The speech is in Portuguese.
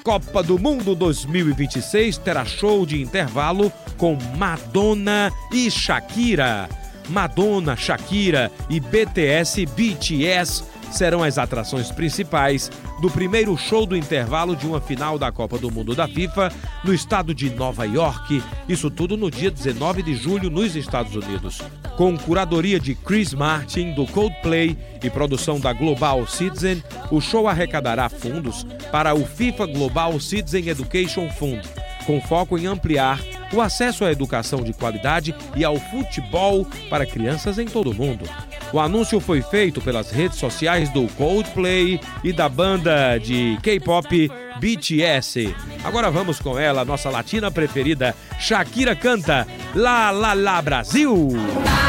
Copa do Mundo 2026 terá show de intervalo com Madonna e Shakira. Madonna, Shakira e BTS serão as atrações principais do primeiro show do intervalo de uma final da Copa do Mundo da FIFA no estado de Nova York. Isso tudo no dia 19 de julho nos Estados Unidos. Com curadoria de Chris Martin, do Coldplay e produção da Global Citizen, o show arrecadará fundos para o FIFA Global Citizen Education Fund, com foco em ampliar o acesso à educação de qualidade e ao futebol para crianças em todo o mundo. O anúncio foi feito pelas redes sociais do Coldplay e da banda de K-pop BTS. Agora vamos com ela, nossa latina preferida, Shakira canta La La La Brasil!